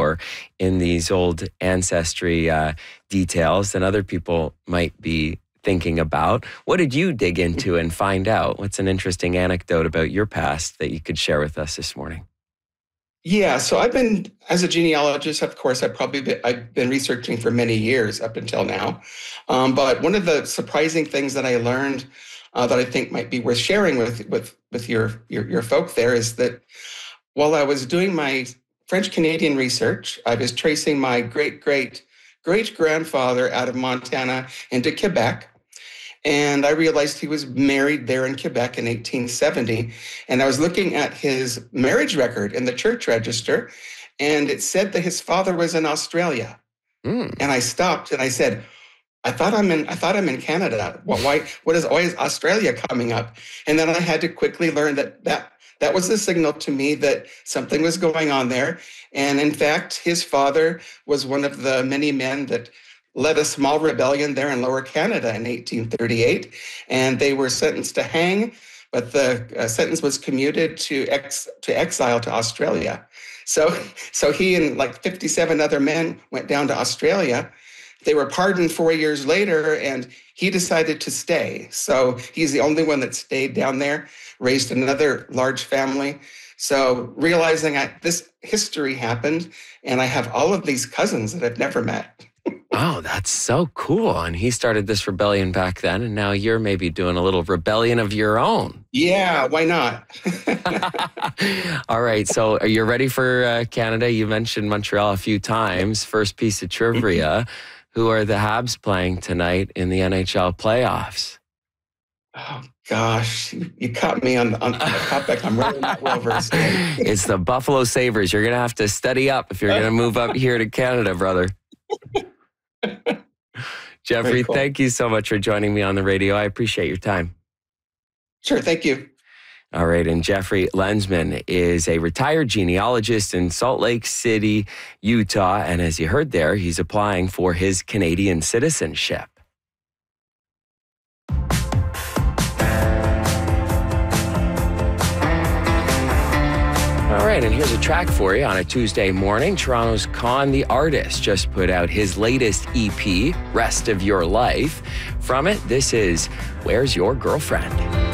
more in these old ancestry details than other people might be thinking about. What did you dig into and find out? What's an interesting anecdote about your past that you could share with us this morning? Yeah, so I've been, as a genealogist, of course, I've been researching for many years up until now. But one of the surprising things that I learned that I think might be worth sharing with your folk there is that while I was doing my French Canadian research, I was tracing my great grandfather out of Montana into Quebec. And I realized he was married there in Quebec in 1870. And I was looking at his marriage record in the church register, and it said that his father was in Australia. And I stopped and I said, I thought I'm in Canada. What is always Australia coming up? And then I had to quickly learn that was the signal to me that something was going on there. And in fact, his father was one of the many men that led a small rebellion there in Lower Canada in 1838, and they were sentenced to hang, but the sentence was commuted to exile to Australia. So he and like 57 other men went down to Australia. They were pardoned 4 years later, and he decided to stay. So he's the only one that stayed down there, raised another large family. So realizing this history happened, and I have all of these cousins that I've never met. Oh, that's so cool. And he started this rebellion back then, and now you're maybe doing a little rebellion of your own. Yeah, why not? All right. So are you ready for Canada? You mentioned Montreal a few times. First piece of trivia. Who are the Habs playing tonight in the NHL playoffs? Oh, gosh. You caught me on the topic. I'm really not well versed in. It's the Buffalo Sabres. You're going to have to study up if you're going to move up here to Canada, brother. Jeffrey, cool. Thank you so much for joining me on the radio. I appreciate your time. Sure, thank you. All right, and Jeffrey Lensman is a retired genealogist in Salt Lake City, Utah, and as you heard there, he's applying for his Canadian citizenship. All right, and here's a track for you on a Tuesday morning. Toronto's Con the Artist just put out his latest EP, Rest of Your Life. From it, this is Where's Your Girlfriend?